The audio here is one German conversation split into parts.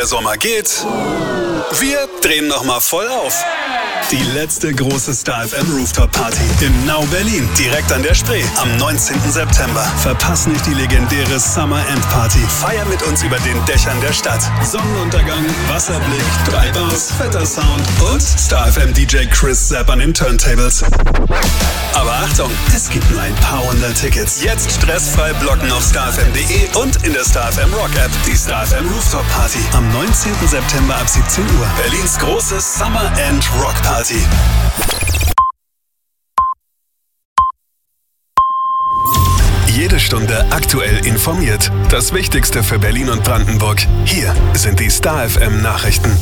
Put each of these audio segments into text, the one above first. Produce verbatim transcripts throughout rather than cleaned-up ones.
Der Sommer geht. Wir drehen nochmal voll auf. Die letzte große Star F M Rooftop Party im Now Berlin, direkt an der Spree, am neunzehnten September. Verpass nicht die legendäre Summer End Party. Feier mit uns über den Dächern der Stadt. Sonnenuntergang, Wasserblick, drei Bars, fetter Sound und Star F M D J Chris Zapp an den Turntables. Aber Achtung, es gibt nur ein paar hundert Tickets. Jetzt stressfrei blocken auf starfm punkt de und in der Star F M Rock App. Die Star F M Rooftop Party am neunzehnten September ab siebzehn Uhr. Berlins große Summer End Rock Party. Jede Stunde aktuell informiert. Das Wichtigste für Berlin und Brandenburg. Hier sind die Star F M Nachrichten.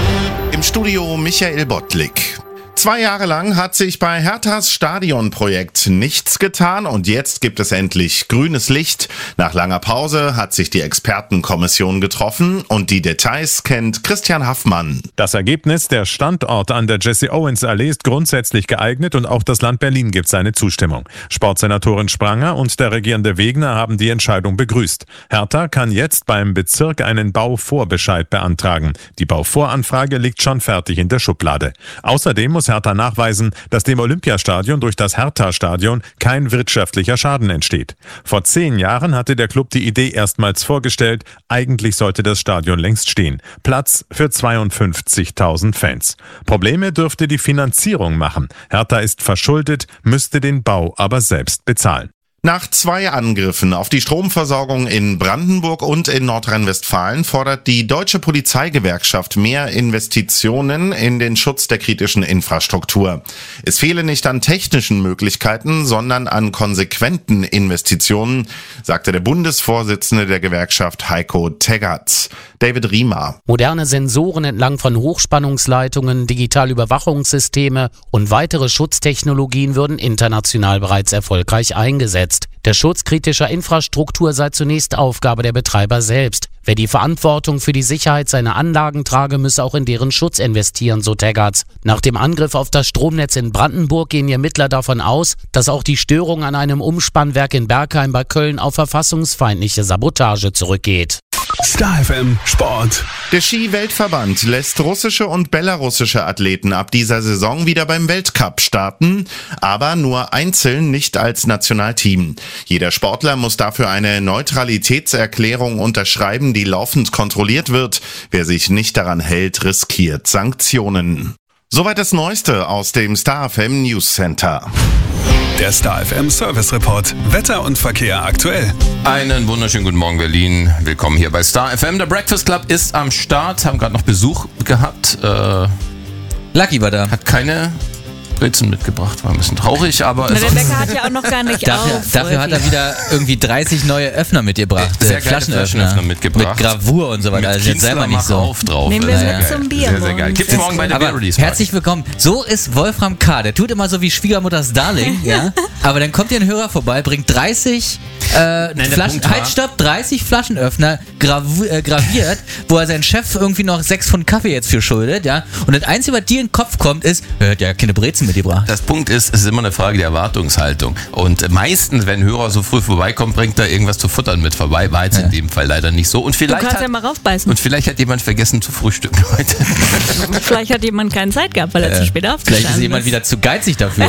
Im Studio Michael Bottlik. Zwei Jahre lang hat sich bei Herthas Stadionprojekt nichts getan und jetzt gibt es endlich grünes Licht. Nach langer Pause hat sich die Expertenkommission getroffen und die Details kennt Christian Haffmann. Das Ergebnis: Der Standort an der Jesse-Owens-Allee ist grundsätzlich geeignet und auch das Land Berlin gibt seine Zustimmung. Sportsenatorin Spranger und der regierende Wegner haben die Entscheidung begrüßt. Hertha kann jetzt beim Bezirk einen Bauvorbescheid beantragen. Die Bauvoranfrage liegt schon fertig in der Schublade. Außerdem muss Hertha nachweisen, dass dem Olympiastadion durch das Hertha-Stadion kein wirtschaftlicher Schaden entsteht. Vor zehn Jahren hatte der Club die Idee erstmals vorgestellt. Eigentlich sollte das Stadion längst stehen. Platz für zweiundfünfzigtausend Fans. Probleme dürfte die Finanzierung machen. Hertha ist verschuldet, müsste den Bau aber selbst bezahlen. Nach zwei Angriffen auf die Stromversorgung in Brandenburg und in Nordrhein-Westfalen fordert die Deutsche Polizeigewerkschaft mehr Investitionen in den Schutz der kritischen Infrastruktur. Es fehle nicht an technischen Möglichkeiten, sondern an konsequenten Investitionen, sagte der Bundesvorsitzende der Gewerkschaft Heiko Teggerts. David Riemer. Moderne Sensoren entlang von Hochspannungsleitungen, digitale Überwachungssysteme und weitere Schutztechnologien würden international bereits erfolgreich eingesetzt. Der Schutz kritischer Infrastruktur sei zunächst Aufgabe der Betreiber selbst. Wer die Verantwortung für die Sicherheit seiner Anlagen trage, müsse auch in deren Schutz investieren, so Teggerts. Nach dem Angriff auf das Stromnetz in Brandenburg gehen die Ermittler davon aus, dass auch die Störung an einem Umspannwerk in Bergheim bei Köln auf verfassungsfeindliche Sabotage zurückgeht. Star F M Sport. Der Ski-Weltverband lässt russische und belarussische Athleten ab dieser Saison wieder beim Weltcup starten, aber nur einzeln, nicht als Nationalteam. Jeder Sportler muss dafür eine Neutralitätserklärung unterschreiben, die laufend kontrolliert wird. Wer sich nicht daran hält, riskiert Sanktionen. Soweit das Neueste aus dem Star F M News Center. Der Star F M Service Report. Wetter und Verkehr aktuell. Einen wunderschönen guten Morgen, Berlin. Willkommen hier bei Star F M. Der Breakfast Club ist am Start. Haben gerade noch Besuch gehabt. Äh, Lucky war da. Hat keine Brezen mitgebracht. War ein bisschen traurig, aber... Na, der Bäcker hat ja auch noch gar nicht dafür, auf. Dafür hat er wieder irgendwie dreißig neue Öffner mitgebracht. Sehr geile Flaschenöffner. Flaschenöffner mitgebracht. Mit Gravur und so weiter. Also jetzt selber nicht so. Auf drauf. Nehmen wir sehr mit geil. zum Bier Sehr, sehr geil. morgen. Gibt's morgen bei der Aber Bear herzlich willkommen. So ist Wolfram K. Der tut immer so wie Schwiegermutters Darling, ja. Aber dann kommt hier ein Hörer vorbei, bringt dreißig äh, Nein, Flaschen, halt stopp, dreißig Flaschenöffner gravu- äh, graviert, wo er seinen Chef irgendwie noch sechs Pfund Kaffee jetzt für schuldet, ja. Und das Einzige, was dir in den Kopf kommt, ist, er hat ja keine Brezen mitgebracht. Das Punkt ist, es ist immer eine Frage der Erwartungshaltung. Und meistens, wenn ein Hörer so früh vorbeikommt, bringt er irgendwas zu futtern mit vorbei. War jetzt ja in dem Fall leider nicht so. Und Du vielleicht kannst hat, ja mal raufbeißen. und vielleicht hat jemand vergessen zu frühstücken heute. Vielleicht hat jemand keine Zeit gehabt, weil er zu spät aufgestanden ist. Vielleicht ist jemand wieder zu geizig dafür.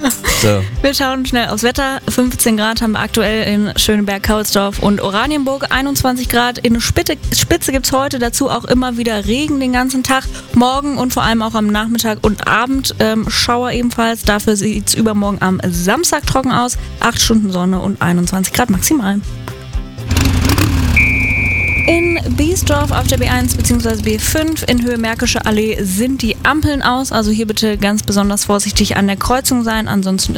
So. Wir schauen schnell aufs Wetter. fünfzehn Grad haben wir aktuell in Schöneberg-Kaulsdorf und Oranienburg. einundzwanzig Grad in Spitze, Spitze gibt es heute. Dazu auch immer wieder Regen den ganzen Tag. Morgen und vor allem auch am Nachmittag und Abend ähm, Schauer ebenfalls. Dafür sieht es übermorgen am Samstag trocken aus. acht Stunden Sonne und einundzwanzig Grad maximal. In Biesdorf auf der B eins bzw. B fünf in Höhe Märkische Allee sind die Ampeln aus. Also hier bitte ganz besonders vorsichtig an der Kreuzung sein. Ansonsten